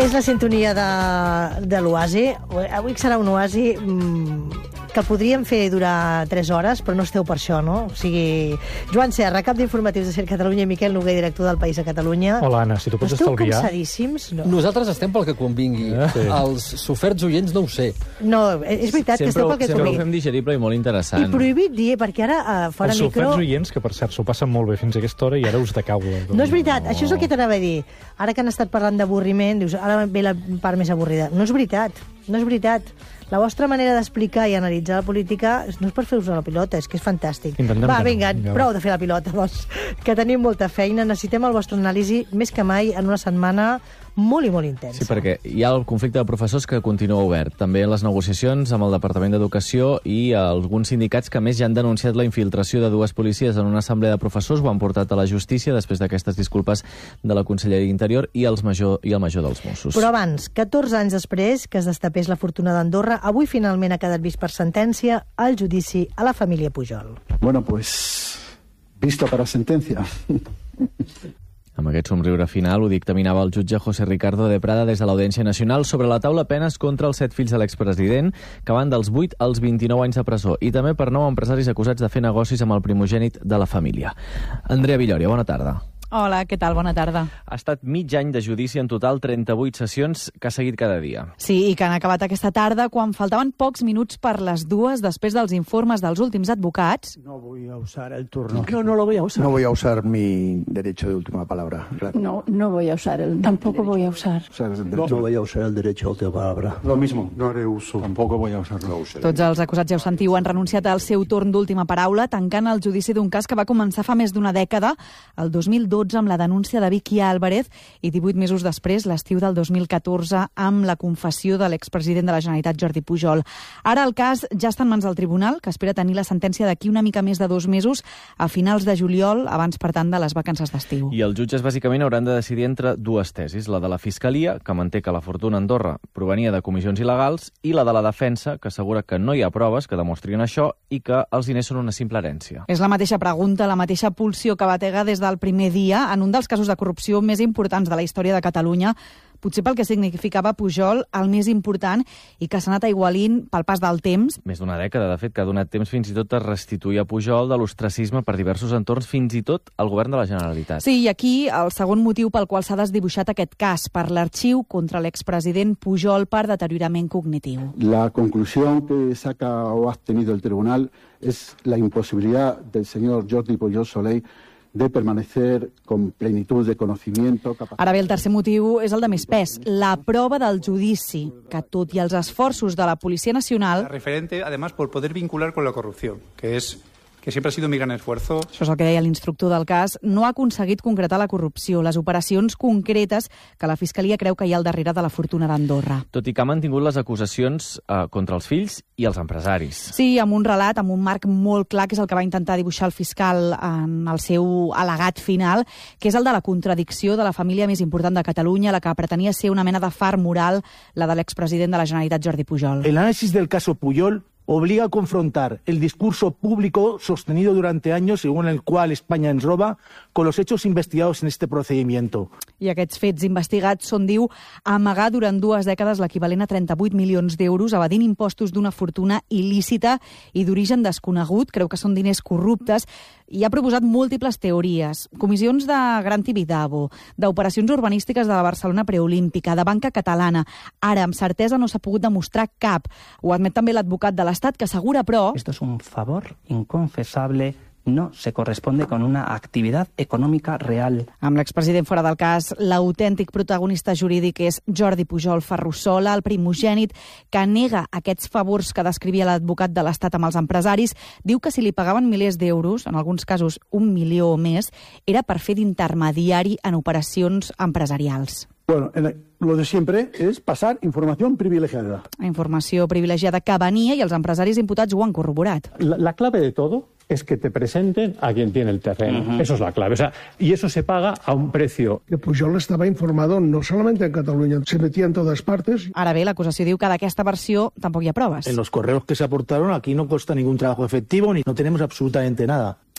És la sintonia de l'Oasi. Avui serà un Oasi que podríem fer durar 3 hores, però no esteu per això, no? O sigui, Joan Serra, cap d'informatius de Ser Catalunya, i Miquel Noguer, director del País a Catalunya. Hola, Anna, si tu pots estalviar. Esteu cansadíssims? No. Nosaltres estem pel que convingui. Sí. Els soferts oients no ho sé. No, és veritat que esteu pel que convingui. Sempre ho fem digerible i molt interessant. I prohibit dir, perquè ara, fora els micro... soferts oients, que per cert s'ho passen molt bé fins a aquesta hora, i ara us decau. No és veritat, això és el que t'anava a dir. Ara que han estat parlant d'avorriment, dius, ara ve la part més avorrida. No és veritat, no és veritat. La vostra manera d'explicar i analitzar la política no és per fer-vos la pilota, és que és fantàstic. Vinga, prou de fer la pilota, doncs, que tenim molta feina. Necessitem el vostre anàlisi més que mai en una setmana molt i molt intensa. Sí, perquè hi ha el conflicte de professors que continua obert. També les negociacions amb el Departament d'Educació i alguns sindicats que més ja han denunciat la infiltració de 2 policies en una assemblea de professors, ho han portat a la justícia després d'aquestes disculpes de la Conselleria d'Interior i el major dels Mossos. Però abans, 14 anys després que es destapés la fortuna d'Andorra, avui finalment ha quedat vist per sentència el judici a la família Pujol. Bueno, pues, visto para sentencia. Amb aquest somriure final ho dictaminava el jutge José Ricardo de Prada des de l'Audiència Nacional. Sobre la taula penes contra els 7 fills de l'expresident, que van dels 8 als 29 anys de presó, i també per 9 empresaris acusats de fer negocis amb el primogènit de la família. Andrea Villòria, bona tarda. Hola, què tal? Bona tarda. Ha estat mig any de judici, en total 38 sessions que ha seguit cada dia. Sí, i que han acabat aquesta tarda quan faltaven pocs minuts per les 2 després dels informes dels últims advocats. No voy a usar el turno. No lo voy a usar. No voy a usar mi derecho de última palabra. Claro. No voy a usar el... Tampoco voy a usar. O sea, no voy a usar el derecho de última palabra. Lo mismo, no haré uso. Tampoco voy a usarlo. Tots els acusats, ja ho sentiu, han renunciat al seu torn d'última paraula, tancant el judici d'un cas que va començar fa més d'una dècada, el 2012, amb la denúncia de Vicky Álvarez, i 18 mesos després, l'estiu del 2014, amb la confessió de l'expresident de la Generalitat, Jordi Pujol. Ara el cas ja està en mans del tribunal, que espera tenir la sentència d'aquí una mica més de 2 mesos, a finals de juliol, abans, per tant, de les vacances d'estiu. I els jutges, bàsicament, hauran de decidir entre 2 tesis, la de la Fiscalia, que manté que la fortuna a Andorra provenia de comissions il·legals, i la de la defensa, que assegura que no hi ha proves que demostrien això i que els diners són una simple herència. És la mateixa pregunta, la mateixa pulsió que batega des del primer dia en un dels casos de corrupció més importants de la història de Catalunya, potser pel que significava Pujol, el més important, i que s'ha anat aigualint pel pas del temps. Més d'una dècada, de fet, que ha donat temps fins i tot a restituir a Pujol de l'ostracisme per diversos entorns, fins i tot al govern de la Generalitat. Sí, i aquí el segon motiu pel qual s'ha desdibuixat aquest cas, per l'arxiu contra l'expresident Pujol per deteriorament cognitiu. La conclusión que saca o ha tenido el tribunal es la imposibilidad del señor Jordi Pujol Soley de permanecer con plenitud de conocimiento... Ara bé, el tercer motiu és el de més pes, la prova del judici, que tot i els esforços de la Policia Nacional... Referente, además, por poder vincular con la corrupción, que siempre ha sido mi gran esfuerzo. Això és el que deia l'instructor del cas. No ha aconseguit concretar la corrupció, les operacions concretes que la Fiscalia creu que hi ha al darrere de la fortuna d'Andorra. Tot i que ha mantingut les acusacions contra els fills i els empresaris. Sí, amb un relat, amb un marc molt clar, que és el que va intentar dibuixar el fiscal en el seu al·legat final, que és el de la contradicció de la família més important de Catalunya, la que pretenia ser una mena de far moral, la de l'expresident de la Generalitat, Jordi Pujol. El análisis del caso Pujol obliga a confrontar el discurso público sostenido durante años, según el cual España ens roba, con los hechos investigados en este procedimiento. I aquests fets investigats són, diu, amagar durant 2 dècades l'equivalent a 38 milions d'euros, evadint impostos d'una fortuna il·lícita i d'origen desconegut, creu que són diners corruptes, i ha proposat múltiples teories. Comissions de Gran Tibidabo, d'operacions urbanístiques de la Barcelona preolímpica, de banca catalana. Ara, amb certesa, no s'ha pogut demostrar cap. Ho admet també l'advocat de l'Estat, que assegura, però... Esto es un favor inconfesable, no se corresponde con una actividad económica real. Amb l'expresident fora del cas, l'autèntic protagonista jurídic és Jordi Pujol Ferrusola, el primogènit, que nega aquests favors que descrivia l'advocat de l'Estat amb els empresaris. Diu que si li pagaven milers d'euros, en alguns casos 1 milió o més, era per fer d'intermediari en operacions empresarials. Bueno, lo de siempre es pasar información privilegiada. Informació privilegiada que venia i els empresaris imputats ho han corroborat. La clave de todo es que te presenten a quien tiene el terreno. Eso es la clave. O sea, y eso se paga a un precio. Que Pujol estaba informado no solamente en Cataluña, se metía en todas partes. Ara bé, l'acusació diu que d'aquesta versió tampoc hi ha proves. En los correos que se aportaron aquí no consta ningún trabajo efectivo ni no tenemos absolutamente nada.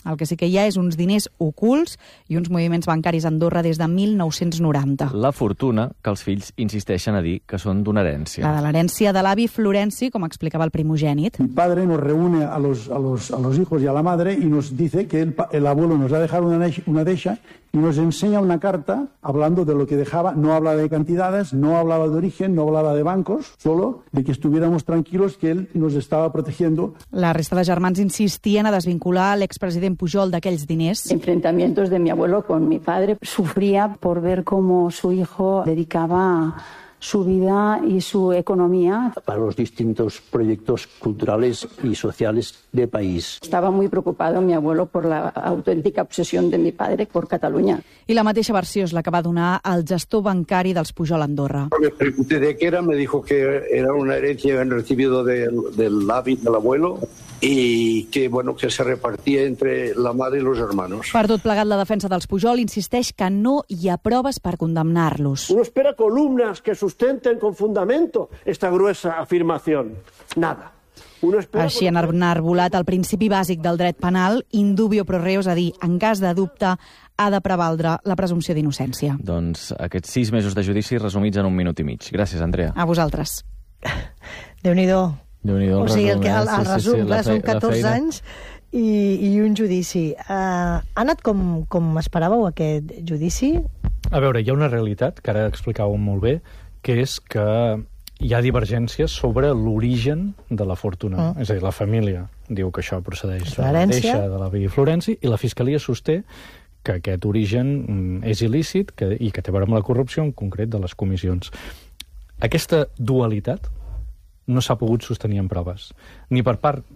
El que sí que hi ha és uns diners ocults i uns moviments bancaris a Andorra des de 1990. La fortuna que els fills insisteixen a dir que són d'una herència. La de l'herència de l'avi Florenci, com explicava el primogènit. Mi padre nos reúne a los hijos y a la madre y nos dice que el abuelo nos va a dejar una deja y nos enseña una carta hablando de lo que dejaba. No hablaba de cantidades, no hablaba de origen, no hablaba de bancos, solo de que estuviéramos tranquilos, que él nos estaba protegiendo. La resta de germans insistien a desvincular l'expresident Pujol d'aquells diners. Enfrentamientos de mi abuelo con mi padre. Sufría por ver cómo su hijo dedicaba su vida y su economía para los distintos proyectos culturales y sociales del país. Estaba muy preocupado mi abuelo por la auténtica obsesión de mi padre por Cataluña. I la mateixa versió és la que va donar el gestor bancari dels Pujol a Andorra. Le pregunté de qué era, me dijo que era una herencia que habían recibido del abuelo y que, bueno, que se repartía entre la madre y los hermanos. Per tot plegat, la defensa dels Pujol insisteix que no hi ha proves per condemnar-los. Uno espera columnas que sustenten con fundamento esta gruesa afirmación. Nada. Així han enarbolat el principi bàsic del dret penal, in dubio pro reo, és a dir, en cas de dubte, ha de prevaldre la presumpció d'innocència. Doncs aquests 6 mesos de judici resumits en 1 minut i mig. Gràcies, Andrea. A vosaltres. Déu-n'hi-do. Déu-n'hi-do el resum. O sigui, el resum, són 14 anys i un judici. Ha anat com esperàveu aquest judici? A veure, hi ha una realitat, que ara explicàveu molt bé, que és que hi ha divergències sobre l'origen de la fortuna. És a dir, la família diu que això procedeix de la deixa de l'avi Florenci i la Fiscalia sosté que aquest origen és il·lícit i que té a veure amb la corrupció, en concret de les comissions. Aquesta dualitat no s'ha pogut sostenir en proves, ni per part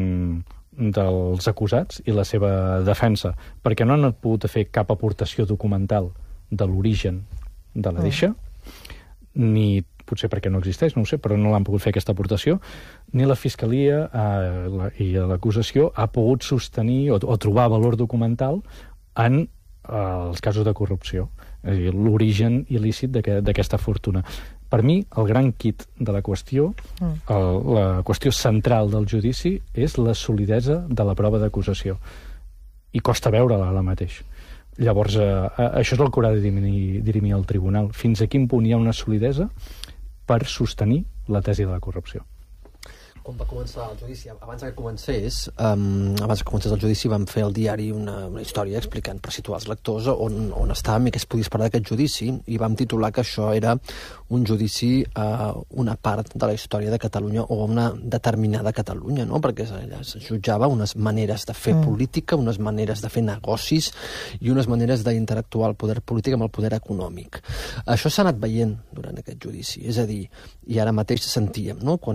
dels acusats i la seva defensa, perquè no han pogut fer cap aportació documental de l'origen de la deixa, ni potser perquè no existeix, no ho sé, però no l'han pogut fer aquesta aportació, ni la Fiscalia i l'acusació ha pogut sostenir o trobar valor documental en els casos de corrupció, és a dir, l'origen il·lícit d'aquesta fortuna. Per mi, el gran kit de la qüestió, la qüestió central del judici, és la solidesa de la prova d'acusació. I costa veure-la ara mateix. Llavors, això és el que haurà de dirimir el tribunal. Fins a quin punt hi ha una solidesa per sostenir la tesi de la corrupció. Quan va començar el judici, abans que comencés el judici, vam fer al diari una història explicant, per situar els lectors on estàvem i què es podia esperar d'aquest judici, i vam titular que això era un judici a una part de la història de Catalunya o una determinada Catalunya, no? Perquè es jutjava unes maneres de fer política, unes maneres de fer negocis i unes maneres d'interactuar el poder polític amb el poder econòmic. Això s'ha anat veient durant aquest judici, és a dir, i ara mateix sentíem, no? Quan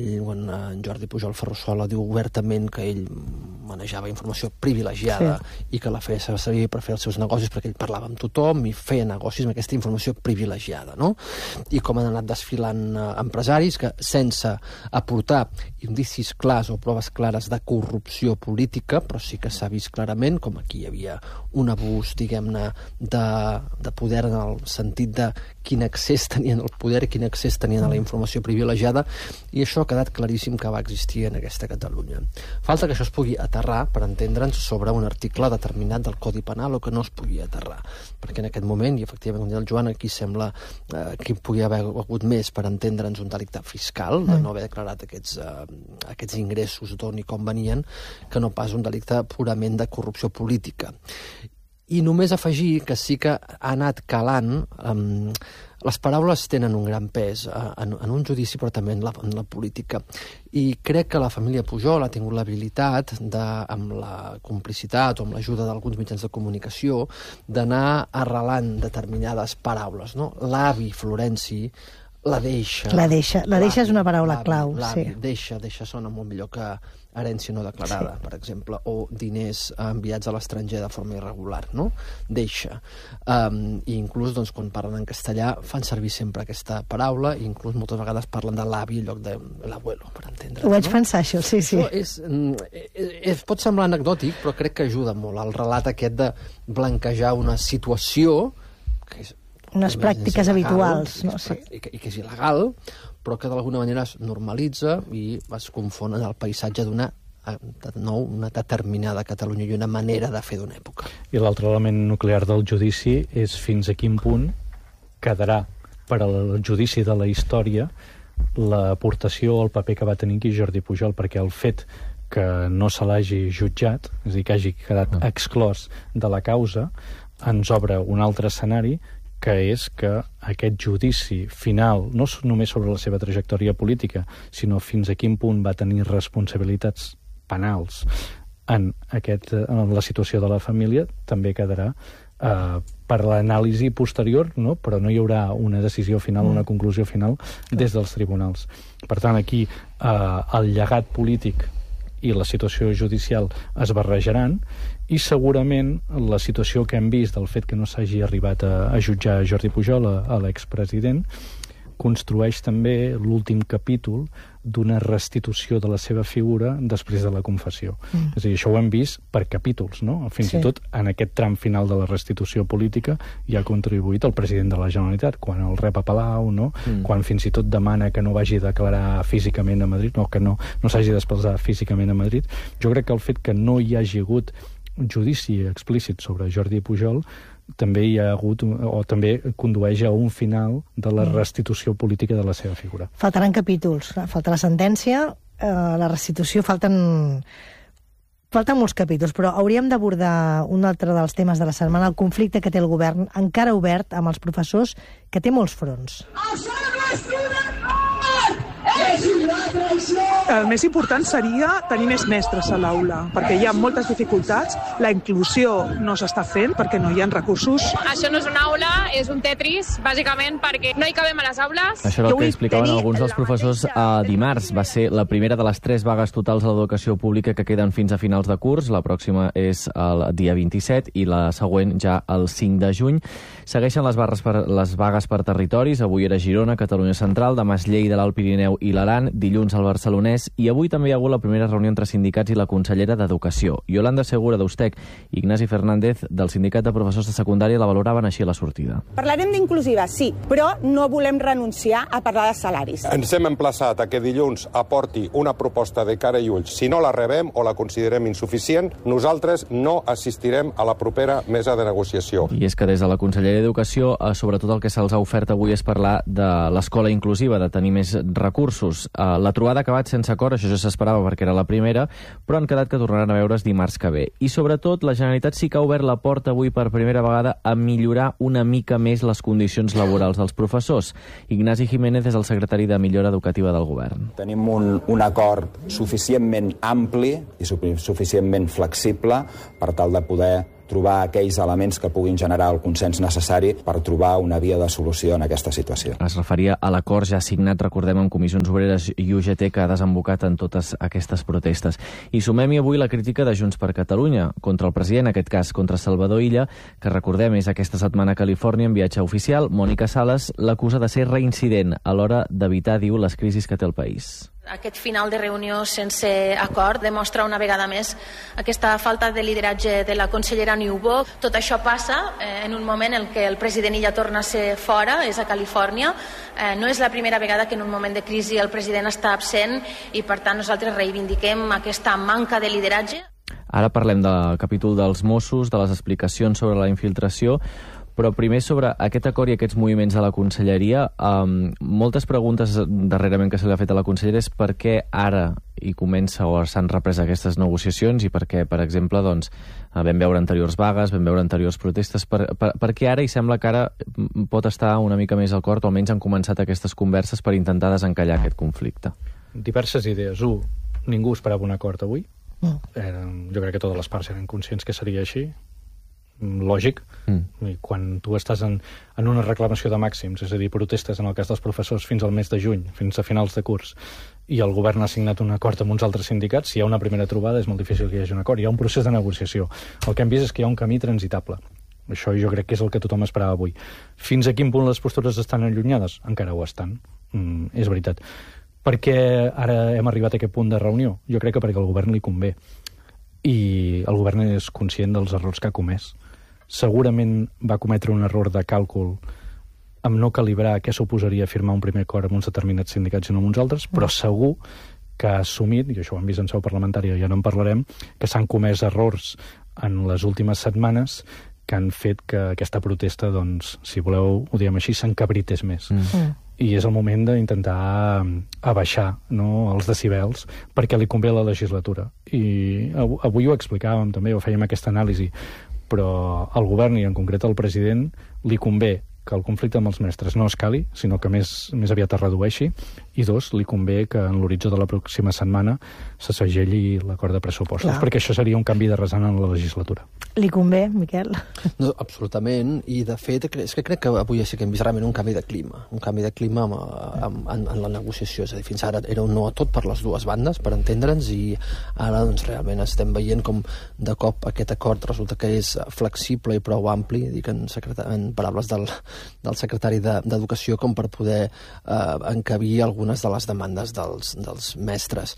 en Jordi Pujol Ferrusola diu obertament que ell manejava informació privilegiada i que la feia servir per fer els seus negocis perquè ell parlava amb tothom i feia negocis amb aquesta informació privilegiada, no? I com han anat desfilant empresaris que sense aportar indicis clars o proves clares de corrupció política, però sí que s'ha vist clarament com aquí hi havia un abús, diguem-ne, de poder en el sentit de quin accés tenien al poder i quin accés tenien a la informació privilegiada, i això ha quedat claríssim que va existir en aquesta Catalunya. Falta que això es pugui aterrar, per entendre'ns, sobre un article determinat del Codi Penal o que no es pugui aterrar, perquè en aquest moment, i efectivament, com deia el Joan, aquí sembla que hi pugui haver hagut més, per entendre'ns, un delicte fiscal, de no haver declarat aquests ingressos d'on i com venien, que no pas un delicte purament de corrupció política. I només afegir que sí que ha anat calant. Les paraules tenen un gran pes en un judici, però també en la política. I crec que la família Pujol ha tingut l'habilitat, amb la complicitat o amb l'ajuda d'alguns mitjans de comunicació, d'anar arrelant determinades paraules, no? L'avi Florenci, la deixa... La deixa és una paraula clau, sí. Deixa sona molt millor que herència no declarada, per exemple, o diners enviats a l'estranger de forma irregular, no? Deixa. I inclús, doncs, quan parlen en castellà, fan servir sempre aquesta paraula, i inclús moltes vegades parlen de l'avi en lloc de l'abuelo, per entendre. Ho vaig pensar, això, sí. Pot semblar anecdòtic, però crec que ajuda molt al relat aquest de blanquejar una situació que és unes pràctiques habituals, no? I que és il·legal, però que d'alguna manera es normalitza i es confon en el paisatge d'una una determinada Catalunya i una manera de fer d'una època. I l'altre element nuclear del judici és fins a quin punt quedarà per al judici de la història l'aportació o el paper que va tenir aquí Jordi Pujol, perquè el fet que no se l'hagi jutjat, és a dir, que hagi quedat exclòs de la causa, ens obre un altre escenari, que és que aquest judici final, no només sobre la seva trajectòria política, sinó fins a quin punt va tenir responsabilitats penals en la situació de la família, també quedarà per l'anàlisi posterior, no? Però no hi haurà una decisió final, una conclusió final des dels tribunals. Per tant, aquí el llegat polític i la situació judicial es barrejaran, i segurament la situació que hem vist del fet que no s'hagi arribat a jutjar Jordi Pujol, a l'expresident, construeix també l'últim capítol d'una restitució de la seva figura després de la confessió. És a dir, això ho hem vist per capítols, no? Fins i tot en aquest tram final de la restitució política hi ha contribuït el president de la Generalitat, quan el rep a Palau, no? Quan fins i tot demana que no vagi a declarar físicament a Madrid, que no s'hagi d'esplaçar físicament a Madrid. Jo crec que el fet que no hi hagi hagut un judici explícit sobre Jordi Pujol també hi ha hagut, o també condueix a un final de la restitució política de la seva figura. Faltaran capítols, falta la sentència, la restitució, falten molts capítols, però hauríem d'abordar un altre dels temes de la setmana, el conflicte que té el govern, encara obert amb els professors, que té molts fronts. El més important seria tenir més mestres a l'aula, perquè hi ha moltes dificultats, la inclusió no s'està fent perquè no hi ha recursos. Això no és una aula, és un Tetris, bàsicament perquè no hi cabem a les aules. Això era el que explicaven alguns dels professors dimarts. Va ser la primera de les 3 vagues totals a l'educació pública que queden fins a finals de curs. La pròxima és el dia 27 i la següent ja el 5 de juny. Segueixen les vagues per territoris. Avui era Girona, Catalunya Central, demà és Lleida, l'Alt Pirineu i l'Aran, dilluns al Barcelonès, i avui també hi ha hagut la primera reunió entre sindicats i la consellera d'Educació. Yolanda Segura d'Ustec i Ignasi Fernández del Sindicat de Professors de Secundària la valoraven així a la sortida. Parlarem d'inclusiva, sí, però no volem renunciar a parlar de salaris. Ens hem emplaçat a que dilluns aporti una proposta de cara i ulls. Si no la rebem o la considerem insuficient, nosaltres no assistirem a la propera mesa de negociació. I és que des de la Conselleria d'Educació, sobretot el que se'ls ha ofert avui és parlar de l'escola inclusiva, de tenir més recursos. La trobada ha acabat sense acord, això ja s'esperava perquè era la primera, però han quedat que tornaran a veure's dimarts que ve. I sobretot, la Generalitat sí que ha obert la porta avui per primera vegada a millorar una mica més les condicions laborals dels professors. Ignasi Jiménez és el secretari de Millora Educativa del Govern. Tenim un acord suficientment ampli i suficientment flexible per tal de poder trobar aquells elements que puguin generar el consens necessari per trobar una via de solució en aquesta situació. Es referia a l'acord ja signat, recordem, amb Comissions Obreres i UGT, que ha desembocat en totes aquestes protestes. I sumem-hi avui la crítica de Junts per Catalunya contra el president, en aquest cas contra Salvador Illa, que recordem és aquesta setmana a Califòrnia en viatge oficial. Mònica Sales l'acusa de ser reincident a l'hora d'evitar, diu, les crisis que té el país. Aquest final de reunió sense acord demostra una vegada més aquesta falta de lideratge de la consellera Niubó. Tot això passa en un moment en què el president Illa torna a ser fora, és a Califòrnia. No és la primera vegada que en un moment de crisi el president està absent i, per tant, nosaltres reivindiquem aquesta manca de lideratge. Ara parlem del capítol dels Mossos, de les explicacions sobre la infiltració, però primer sobre aquest acord i aquests moviments de la conselleria. Moltes preguntes darrerament que se li ha fet a la consellera és per què ara hi comença o s'han reprès aquestes negociacions i per què, per exemple, doncs, vam veure anteriors vagues, vam veure anteriors protestes. Per què ara? I sembla que ara pot estar una mica més al cort, o almenys han començat aquestes converses per intentar desencallar aquest conflicte. Diverses idees. Ningú esperava un acord avui. Jo crec que totes les parts eren conscients que seria així. Lògic. I quan tu estàs en una reclamació de màxims, és a dir, protestes en el cas dels professors fins al mes de juny, fins a finals de curs, i el govern ha signat un acord amb uns altres sindicats, si hi ha una primera trobada és molt difícil que hi hagi un acord. Hi ha un procés de negociació. El que hem vist és que hi ha un camí transitable. Això jo crec que és el que tothom esperava avui. Fins a quin punt les postures estan allunyades? Encara ho estan. És veritat. Per què ara hem arribat a aquest punt de reunió? Jo crec que perquè al govern li convé. I el govern és conscient dels errors que ha comès. Segurament va cometre un error de càlcul amb no calibrar què suposaria firmar un primer acord amb uns determinats sindicats i no amb uns altres, però segur que ha assumit, i això ho hem vist en seu parlamentària, ja no en parlarem, que s'han comès errors en les últimes setmanes que han fet que aquesta protesta, doncs, si voleu, ho diem així, s'encabrités més. I és el moment d'intentar abaixar, no, els decibels, perquè li convé a la legislatura. I avui ho explicàvem també, ho fèiem aquesta anàlisi, però al govern, i en concret al president, li convé que el conflicte amb els mestres no escali, sinó que més aviat es redueixi, i dos, li convé que en l'horitzó de la pròxima setmana se segelli l'acord de pressupostos, perquè això seria un canvi de rasant en la legislatura. Li convé, Miquel? No, absolutament, i de fet és que crec que avui sí que hem vist realment un canvi de clima en la negociació, és a dir, fins ara era un no a tot per les dues bandes, per entendre'ns, i ara doncs realment estem veient com de cop aquest acord resulta que és flexible i prou ampli, dic en paraules del secretari d'Educació, com per poder encabir algunes de les demandes dels mestres.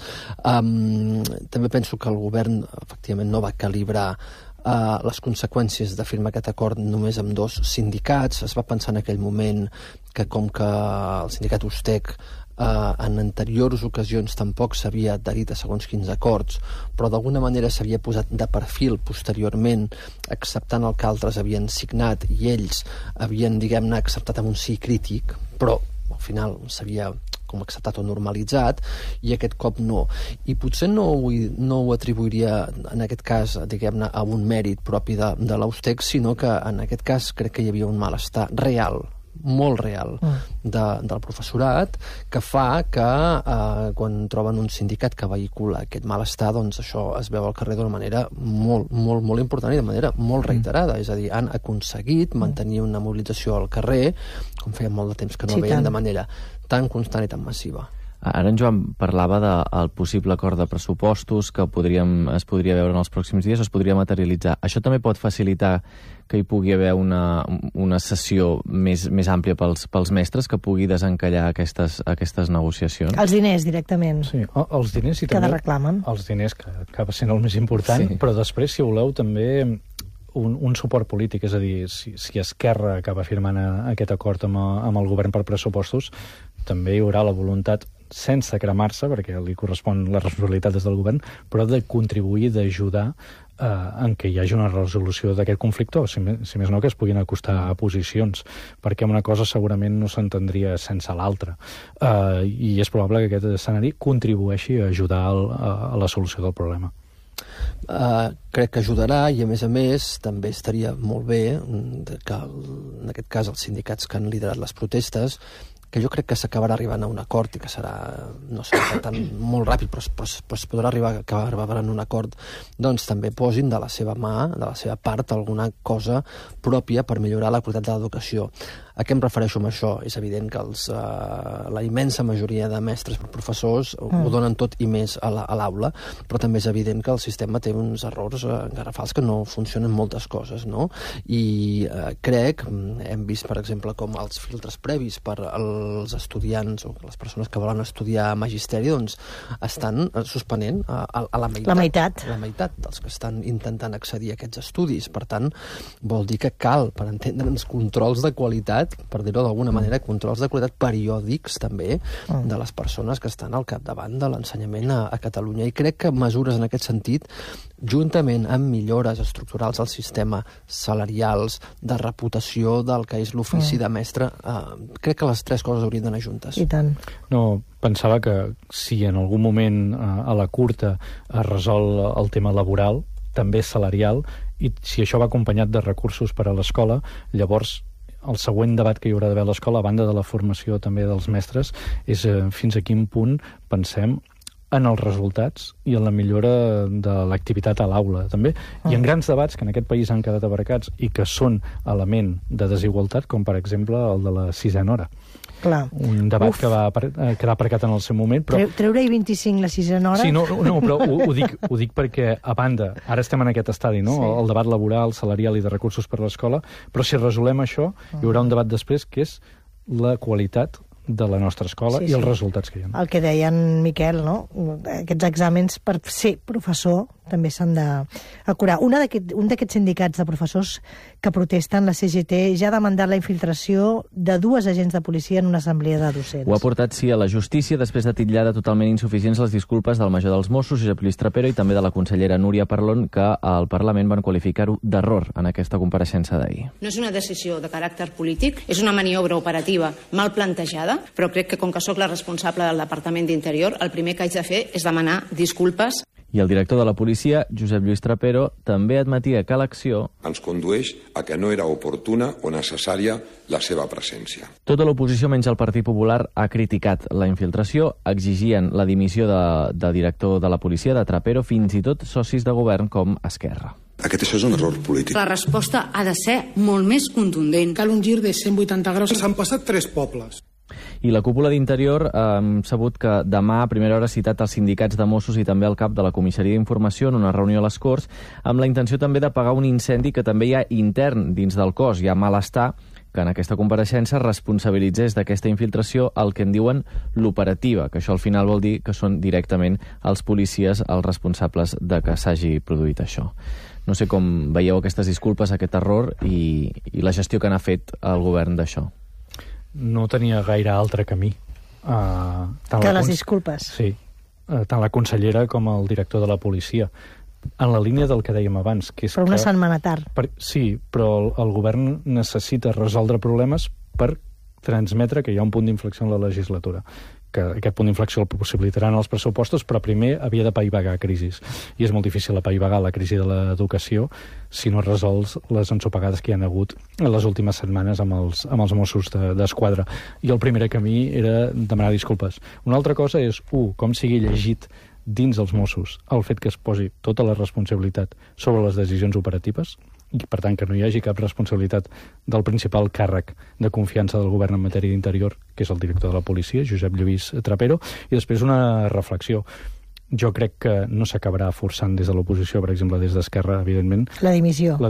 També penso que el govern efectivament no va calibrar les conseqüències de firmar aquest acord només amb dos sindicats. Es va pensar en aquell moment que com que el sindicat USTEC en anteriors ocasions tampoc s'havia adherit a segons quins acords, però d'alguna manera s'havia posat de perfil posteriorment, acceptant el que altres havien signat, i ells havien, diguem-ne, acceptat amb un sí crític, però al final s'havia com acceptat o normalitzat, i aquest cop no. I potser no ho atribuiria en aquest cas, diguem-ne, a un mèrit propi de l'USTEC, sinó que en aquest cas crec que hi havia un malestar real, molt real, del professorat, que fa que quan troben un sindicat que vehicula aquest malestar, doncs això es veu al carrer d'una manera molt, molt, molt important i de manera molt reiterada. És a dir, han aconseguit mantenir una mobilització al carrer, com feia molt de temps que no veiem, de manera tan constant i tan massiva. Ara en Joan parlava del possible acord de pressupostos que es podria veure en els pròxims dies, o es podria materialitzar. Això també pot facilitar que hi pugui haver una sessió més àmplia pels mestres, que pugui desencallar aquestes negociacions? Els diners, directament. Sí, els diners i també reclamen. Els diners, que acaba sent el més important, però després, si voleu, també un suport polític, és a dir, si Esquerra acaba firmant aquest acord amb el govern per pressupostos, també hi haurà la voluntat, sense cremar-se, perquè li correspon la responsabilitat des del govern, però de contribuir, d'ajudar en què hi hagi una resolució d'aquest conflicte, o si més no, que es puguin acostar a posicions, perquè una cosa segurament no s'entendria sense l'altra. I és probable que aquest escenari contribueixi a ajudar a la solució del problema. Crec que ajudarà, i a més també estaria molt bé que en aquest cas els sindicats que han liderat les protestes, que jo crec que s'acabarà arribant a un acord i que no serà tan molt ràpid, però es podrà arribar a un acord, doncs també posin de la seva mà, de la seva part, alguna cosa pròpia per millorar la qualitat de l'educació. A què em refereixo amb això? És evident que la immensa majoria de mestres i professors ho donen tot i més a l'aula, però també és evident que el sistema té uns errors garrafals, que no funcionen moltes coses, no? I crec, hem vist, per exemple, com els filtres previs per els estudiants o les persones que volen estudiar magisteri, doncs estan suspenent a la meitat dels que estan intentant accedir a aquests estudis. Per tant, vol dir que cal, per entendre'ns, controls de qualitat, per dir-ho d'alguna manera, controls de qualitat periòdics també de les persones que estan al capdavant de l'ensenyament a Catalunya. I crec que mesures en aquest sentit, juntament amb millores estructurals al sistema, salarials, de reputació del que és l'ofici de mestre, crec que les tres coses haurien d'anar juntes. I tant. No, pensava que si en algun moment a la curta es resol el tema laboral, també salarial, i si això va acompanyat de recursos per a l'escola, llavors el següent debat que hi haurà d'haver a l'escola, a banda de la formació també dels mestres, és fins a quin punt pensem en els resultats i en la millora de l'activitat a l'aula, també. I en grans debats que en aquest país han quedat abarcats i que són element de desigualtat, com per exemple el de la sisena hora. Clar. Un debat que va quedar aparcat en el seu moment. Però... Treure i 25 la sisena hora? Sí, no, però ho dic perquè, a banda, ara estem en aquest estadi, no? Sí. El debat laboral, salarial i de recursos per a l'escola, però si resolem això, hi haurà un debat després que és la qualitat de la nostra escola i els resultats que hi ha. El que deia en Miquel, no? Aquests exàmens per ser professor també s'han d'acurar. Un d'aquests sindicats de professors que protesten, la CGT, ja ha demandat la infiltració de 2 agents de policia en una assemblea de docents. Ho ha portat, sí, a la justícia després de titllar de totalment insuficients les disculpes del major dels Mossos, Josep Lluís Trapero, i també de la consellera Núria Parlon, que al Parlament van qualificar-ho d'error en aquesta compareixença d'ahir. No és una decisió de caràcter polític, és una maniobra operativa mal plantejada, però crec que com que sóc la responsable del Departament d'Interior, el primer que haig de fer és demanar disculpes. I el director de la policia, Josep Lluís Trapero, també admetia que l'acció ens condueix a que no era oportuna o necessària la seva presència. Tota l'oposició, menys el Partit Popular, ha criticat la infiltració, exigien la dimissió de director de la policia, de Trapero, fins i tot socis de govern com Esquerra. Això és un error polític. La resposta ha de ser molt més contundent. Cal un gir de 180 graus. S'han passat 3 pobles. I la cúpula d'Interior ha sabut que demà a primera hora ha citat els sindicats de Mossos i també el cap de la comissaria d'informació en una reunió a les Corts amb la intenció també d'apagar un incendi que també hi ha intern dins del cos. Hi ha malestar que en aquesta compareixença responsabilitzés d'aquesta infiltració el que en diuen l'operativa, que això al final vol dir que són directament els policies els responsables de que s'hagi produït això. No sé com veieu aquestes disculpes, aquest error i la gestió que n'ha fet el govern d'això. No tenia gaire altre camí. Que les disculpes. Sí, tant la consellera com el director de la policia. En la línia del que dèiem abans, que és però una setmana tard. Sí, però el govern necessita resoldre problemes per transmetre que hi ha un punt d'inflexió en la legislatura, que aquest punt d'inflexió el possibilitaran els pressupostos, però primer havia de paivagar crisis. I és molt difícil apaivagar la crisi de l'educació si no resols les ensopegades que hi ha hagut en les últimes setmanes amb els Mossos d'Esquadra. I el primer camí era demanar disculpes. Una altra cosa és, com sigui llegit dins els Mossos el fet que es posi tota la responsabilitat sobre les decisions operatives i, per tant, que no hi hagi cap responsabilitat del principal càrrec de confiança del govern en matèria d'interior, que és el director de la policia, Josep Lluís Trapero, i després una reflexió. Jo crec que no s'acabarà forçant des de l'oposició, per exemple, des d'Esquerra, evidentment, la dimissió,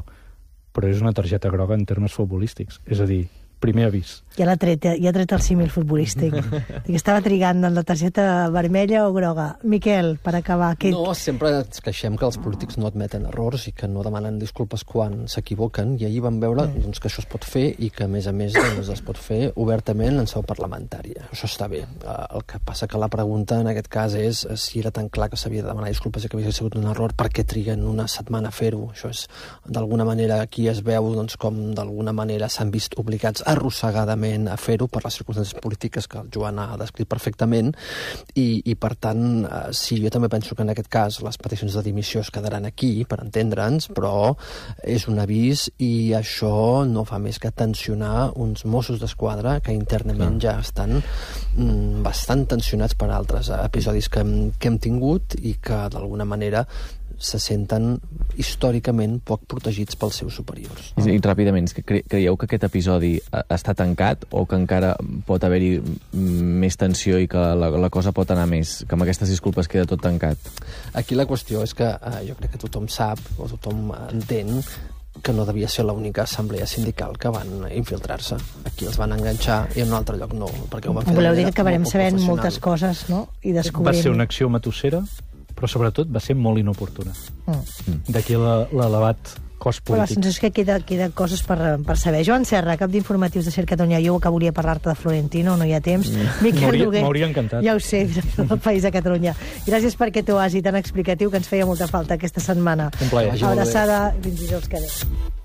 però és una targeta groga en termes futbolístics. És a dir, primer avís. Ja ha tret el símil futbolístic. Que estava trigant en la targeta vermella o groga. Miquel, per acabar. No, sempre ens queixem que els polítics no admeten errors i que no demanen disculpes quan s'equivoquen, i ahir vam veure que això es pot fer i que, a més, es pot fer obertament en seu parlamentària. Això està bé. El que passa que la pregunta en aquest cas és si era tan clar que s'havia de demanar disculpes i que havia sigut un error, per què triguen una setmana a fer-ho? Això és, d'alguna manera, aquí es veu com d'alguna manera s'han vist obligats arrossegadament a fer-ho per les circumstàncies polítiques que el Joan ha descrit perfectament i per tant, sí, jo també penso que en aquest cas les peticions de dimissió es quedaran aquí, per entendre'ns, però és un avís i això no fa més que tensionar uns Mossos d'Esquadra que internament ja estan bastant tensionats per altres episodis que hem tingut i que d'alguna manera se senten històricament poc protegits pels seus superiors. I ràpidament, creieu que aquest episodi està tancat o que encara pot haver-hi més tensió i que la cosa pot anar més, que amb aquestes disculpes queda tot tancat? Aquí la qüestió és que jo crec que tothom sap o tothom entén que no devia ser l'única assemblea sindical que van infiltrar-se. Aquí els van enganxar i en un altre lloc no, perquè ho van fer de manera molt poc professional. Voleu dir que acabarem sabent moltes coses, no? I descobrint... Va ser una acció matossera, però sobretot va ser molt inoportuna. D'aquí l'elevat cost polític. Però la sensació és que queda coses per saber. Joan Serra, cap d'Informatius de Ser Catalunya. Jo que volia parlar-te de Florentino, no hi ha temps. Miquel Noguer, m'hauria encantat. Ja ho sé, del País de Catalunya. Gràcies per aquest oasi tan explicatiu que ens feia molta falta aquesta setmana. Un plaer. Abraçada, fins dijous que ve.